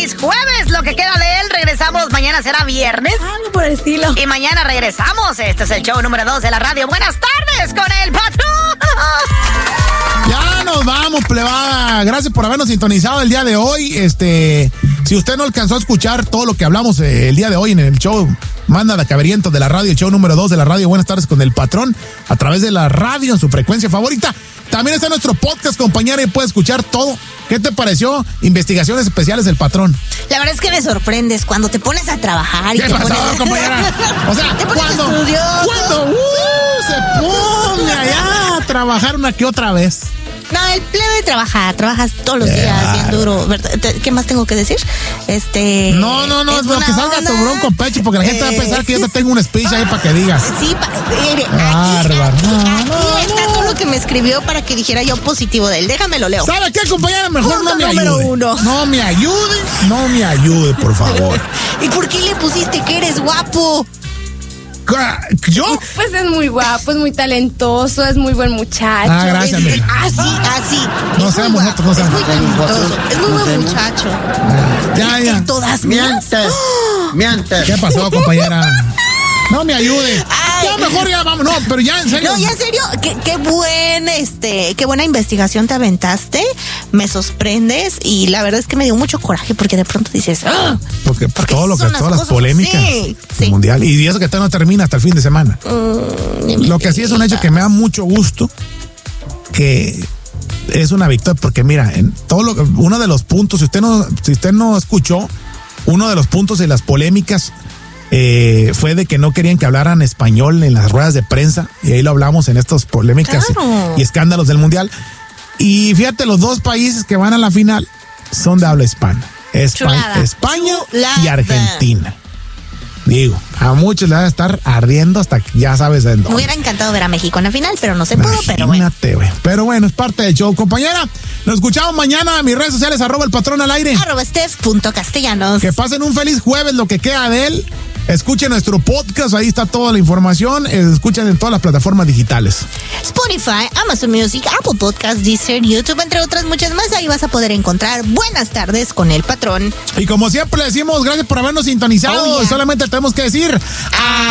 feliz jueves, lo que queda de él. Regresamos, mañana será viernes. Algo por el estilo. Y mañana regresamos. Este es el show número 2 de la radio. Buenas tardes con el patrón. Ya nos vamos, plebada. Gracias por habernos sintonizado el día de hoy. Si usted no alcanzó a escuchar todo lo que hablamos el día de hoy en el show Manda de Caberiento de la radio, el show número 2 de la radio, Buenas tardes con el patrón, a través de la radio en su frecuencia favorita. También está nuestro podcast, compañera, y puede escuchar todo. ¿Qué te pareció? Investigaciones especiales del patrón. La verdad es que me sorprendes cuando te pones a trabajar y ¿Qué te pasó, pones... compañera? O sea, te pones cuando estudioso. se pone allá a trabajar una que otra vez. No, el plebe trabajas todos los días bien duro, ¿verdad? ¿Qué más tengo que decir? No, es lo que salga tu bronco pecho, porque la gente va a pensar que yo te tengo un speech ahí para que digas. Sí, mire, Bárbaro. aquí está todo lo que me escribió para que dijera yo positivo de él. Déjame lo leo. ¿Sabe qué, compañera? Mejor Punto no me número ayude. 1. No me ayude, por favor. ¿Y por qué le pusiste que eres guapo? ¿Yo? Pues es muy guapo, es muy talentoso, es muy buen muchacho. Ah, gracias, amiga. Así. No seamos nosotros, no seamos. Es muy talentoso, es muy buen muchacho. Ya. Todas mías. Mientes. ¿Qué pasó, compañera? No me ayude. Ya mejor ya vamos. No, pero ya en serio. No, ya en serio, qué buena investigación te aventaste. Me sorprendes y la verdad es que me dio mucho coraje porque de pronto dices, Porque todas las cosas, polémicas sí. del mundial. Y eso que esto no termina hasta el fin de semana. Lo que sí es un hecho que me da mucho gusto, que es una victoria, porque mira, en uno de los puntos, si usted no escuchó, uno de los puntos de las polémicas fue de que no querían que hablaran español en las ruedas de prensa, y ahí lo hablamos en estas polémicas y escándalos del mundial. Y fíjate, los dos países que van a la final son de habla hispana, España y Argentina. Digo, a muchos les va a estar ardiendo hasta que ya sabes en dónde. Me hubiera encantado ver a México en la final, pero no se pudo, pero bueno. Imagínate, güey. Pero bueno, es parte del show. Compañera, nos escuchamos mañana en mis redes sociales, @elpatrón_al_aire. @Steph.castellanos. Que pasen un feliz jueves, lo que queda de él. Escuchen nuestro podcast, ahí está toda la información. Escuchen en todas las plataformas digitales. Spotify, Amazon Music, Apple Podcasts, Deezer, YouTube, entre otras muchas más. Ahí vas a poder encontrar Buenas tardes con el patrón. Y como siempre le decimos, gracias por habernos sintonizado. Oh, yeah. Solamente tenemos que decir...